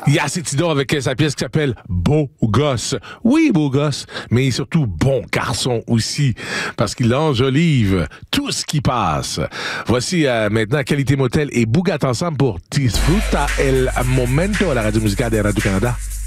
Il y a Cétidon avec sa pièce qui s'appelle Beau Gosse. Oui, beau gosse, mais surtout bon garçon aussi, parce qu'il enjolive tout ce qui passe. Voici maintenant Qualité Motel et Bougat ensemble pour Disfruta el Momento à la radio musicale de Radio-Canada.